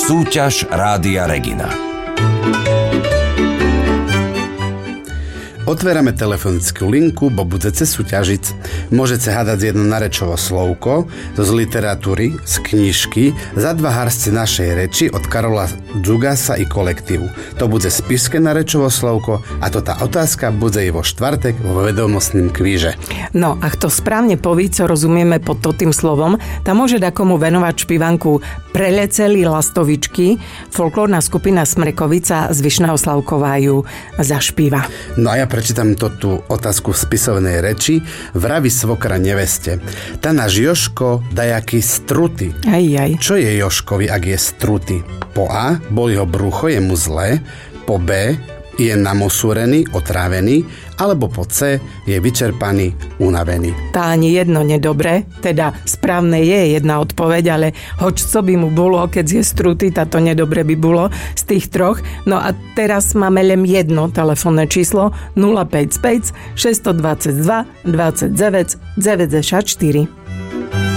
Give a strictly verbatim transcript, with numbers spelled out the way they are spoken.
Súťaž Rádia Regina. Otvárame telefonickú linku, bo budete súťažiť. Môžete hádať jedno narečovo slovko z literatúry, z knižky za dva harstie našej reči od Karola Dzugasa i kolektívu. To bude spišské narečovo slovko a to tá otázka bude i vo štvrtek vo vedomostným kvíže. No a kto správne poví, co rozumieme pod tým slovom, tam môže dakomu venovať špivanku Preleceli lastovičky. Folklórna skupina Smrekovica z Vyšného Slavkova ju zašpíva. No a ja prečítam to tú otázku v spisovnej reči. Vraví svokra neveste: tá náš Joško dajaký struty. Aj, aj. Čo je Joškovi, ak je struty? Po A, boli ho brucho, je mu zlé. Po B, je namosúrený, otrávený. Alebo po C, je vyčerpaný, unavený. Tá ani jedno nedobre, teda správne je jedna odpoveď, ale hoď co by mu bolo, keď je struty, táto nedobre by bolo z tých troch. No a teraz máme len jedno telefónne číslo nula päť päť šesť dva dva dvadsaťdeväť deväťdesiatštyri.